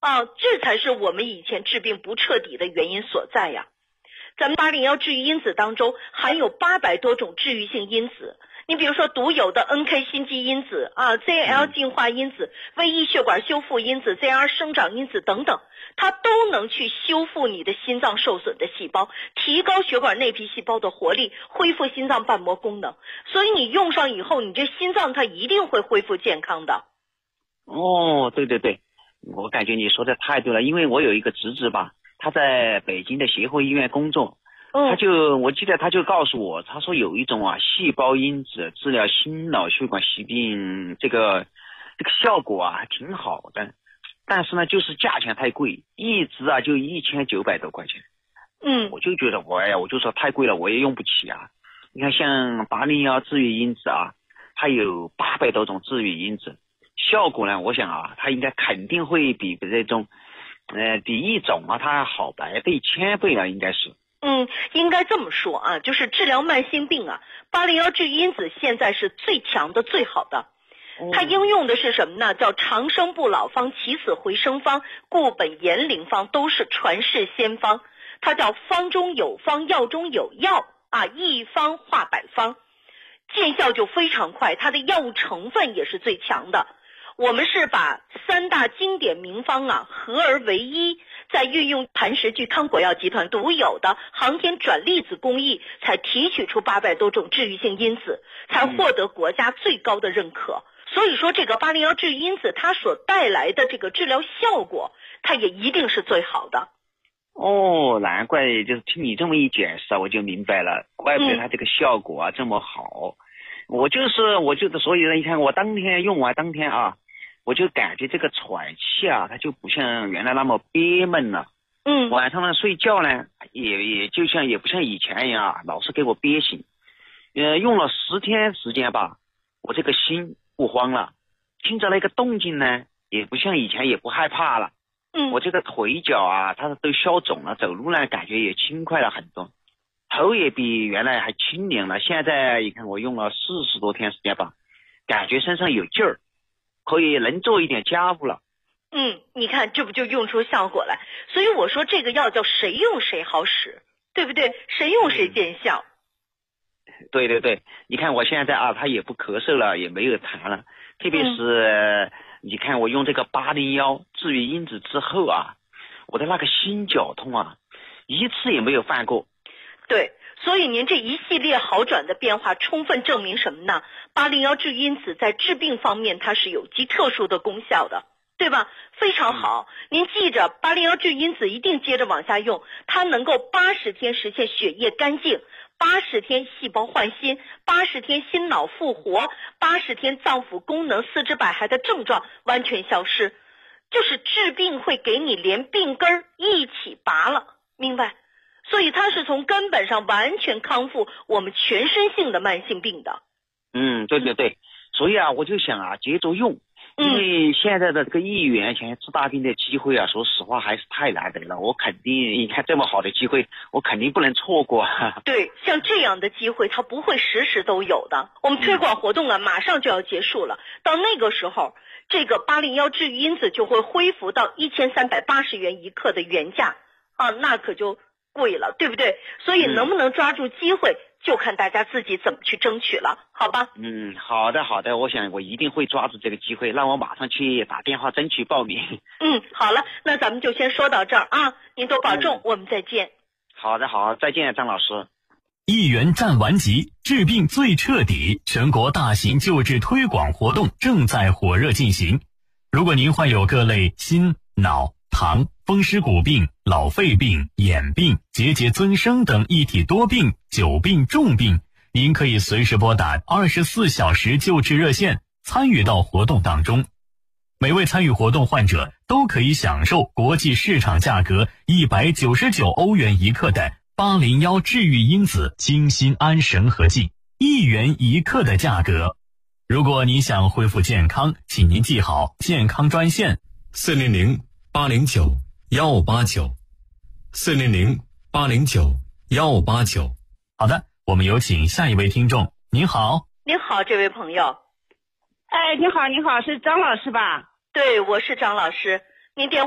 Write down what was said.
这才是我们以前治病不彻底的原因所在呀。咱们801治愈因子当中含有800多种治愈性因子，你比如说独有的 NK 心肌因子ZL 净化因子、V1血管修复因子、ZR 生长因子等等，它都能去修复你的心脏受损的细胞，提高血管内皮细胞的活力，恢复心脏瓣膜功能。所以你用上以后，你这心脏它一定会恢复健康的。 对对对，我感觉你说的太对了，因为我有一个侄子吧，他在北京的协和医院工作，我记得他就告诉我，他说有一种细胞因子治疗心脑血管疾病，这个效果还挺好的，但是呢就是价钱太贵，一支就1900多块钱。我就觉得我就说太贵了，我也用不起啊。你看像801治愈因子它有800多种治愈因子，效果呢我想它应该肯定会比这种比一种它好100倍1000倍了，应该是。 应该这么说就是治疗慢性病801治愈因子现在是最强的最好的。它应用的是什么呢？叫长生不老方、起死回生方、固本延龄方，都是传世仙方。它叫方中有方，药中有药一方化百方，见效就非常快，它的药物成分也是最强的。我们是把3大经典名方合而为一，再运用磐石聚康果药集团独有的航天转粒子工艺，才提取出800多种治愈性因子，才获得国家最高的认可。所以说这个801治愈因子它所带来的这个治疗效果，它也一定是最好的。 难怪就是听你这么一解释我就明白了，怪不得它这个效果这么好。所以呢，你看我当天用完当天我就感觉这个喘气它就不像原来那么憋闷了。晚上呢睡觉呢也不像以前一样老是给我憋醒。用了10天时间吧，我这个心不慌了，听着那个动静呢也不像以前，也不害怕了。我这个腿脚它都消肿了，走路呢感觉也轻快了很多，头也比原来还清凉了。现在你看我用了40多天时间吧，感觉身上有劲儿，可以能做一点家务了。 你看这不就用出效果来？所以我说这个药叫谁用谁好使，对不对？谁用谁见效。 对对对，你看我现在它也不咳嗽了，也没有痰了，特别是你看我用这个801治愈因子之后我的那个心绞痛一次也没有犯过。 对，所以您这一系列好转的变化充分证明什么呢？801治愈因子在治病方面它是有极特殊的功效的，对吧？非常好。您记着801治愈因子一定接着往下用，它能够80天实现血液干净，80天细胞换新，80天心脑复活，80天脏腑功能、四肢百骸的症状完全消失，就是治病会给你连病根一起拔了，明白？所以它是从根本上完全康复我们全身性的慢性病的。 对对对，所以我就想接着用。因为现在的这个1亿元钱治大病的机会说实话还是太难得了，我肯定你看这么好的机会我肯定不能错过。 对，像这样的机会它不会时时都有的。我们推广活动马上就要结束了，到那个时候这个801治愈因子就会恢复到1380元一克的原价那可就贵了，对不对？所以能不能抓住机会就看大家自己怎么去争取了，好吧？ 好的好的，我想我一定会抓住这个机会，让我马上去打电话争取报名。 好了，那咱们就先说到这儿您多保重，我们再见。 好的好，再见张老师。 1元战完级，治病最彻底，全国大型救治推广活动正在火热进行。如果您患有各类心、脑、糖、风湿骨病、老肺病、眼病、结节增生等一体多病、久病重病，您可以随时拨打24小时救治热线，参与到活动当中。每位参与活动患者都可以享受国际市场价格199欧元一克的801治愈因子清心安神和剂，1元一克的价格。如果您想恢复健康，请您记好健康专线400-809-1589，400-809-1589。好的，我们有请下一位听众。您好。 您好，这位朋友。 你好，是张老师吧？ 对，我是张老师。您电话